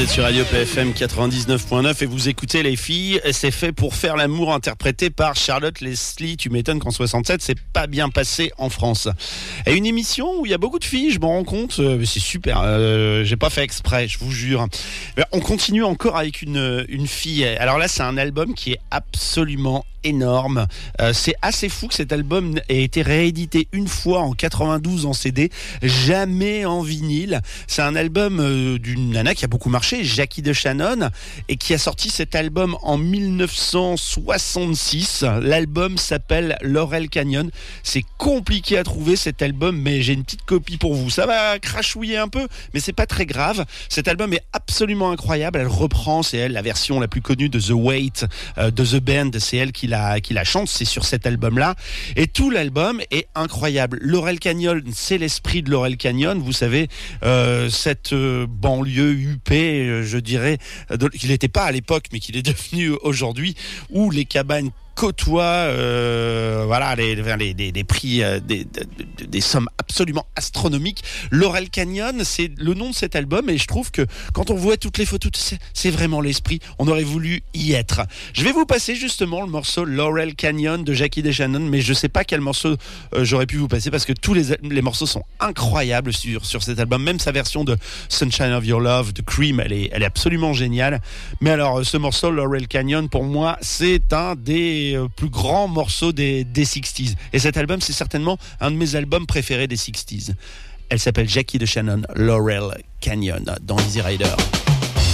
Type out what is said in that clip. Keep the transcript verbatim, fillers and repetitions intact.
êtes sur Radio P F M quatre-vingt-dix-neuf point neuf et vous écoutez Les Filles. C'est fait pour faire l'amour, interprété par Charlotte Leslie. Tu m'étonnes qu'en soixante-sept, c'est pas bien passé en France. Et une émission où il y a beaucoup de filles, je m'en rends compte. Euh, c'est super, euh, j'ai pas fait exprès, je vous jure. Mais on continue encore avec une, une fille. Alors là, c'est un album qui est absolument énorme. Euh, c'est assez fou que cet album ait été réédité une fois en quatre-vingt-douze en C D, jamais en vinyle. C'est un album euh, d'une nana qui a beaucoup marché, Jackie DeShannon, et qui a sorti cet album en dix-neuf cent soixante-six. L'album s'appelle Laurel Canyon. C'est compliqué à trouver cet album, mais j'ai une petite copie pour vous. Ça va crachouiller un peu, mais c'est pas très grave. Cet album est absolument incroyable. Elle reprend, c'est elle, la version la plus connue de The Weight, euh, de The Band. C'est elle qui la, qui la chante, c'est sur cet album-là. Et tout l'album est incroyable. Laurel Canyon, c'est l'esprit de Laurel Canyon. Vous savez, euh, cette euh, banlieue huppée, euh, je dirais, euh, qu'il n'était pas à l'époque, mais qu'il est devenu aujourd'hui, où les cabanes côtoie euh, voilà les, les, les, les prix euh, des, des, des sommes absolument astronomiques. Laurel Canyon, c'est le nom de cet album, et je trouve que quand on voit toutes les photos, c'est, c'est vraiment l'esprit. On aurait voulu y être. Je vais vous passer justement le morceau Laurel Canyon de Jackie DeShannon, mais je sais pas quel morceau euh, j'aurais pu vous passer, parce que tous les, les morceaux sont incroyables sur, sur cet album. Même sa version de Sunshine of Your Love de Cream, elle est, elle est absolument géniale. Mais alors ce morceau Laurel Canyon, pour moi, c'est un des plus grands morceaux des, des sixties. Et cet album, c'est certainement un de mes albums préférés des sixties. Elle s'appelle Jackie DeShannon, Laurel Canyon, dans Easy Rider.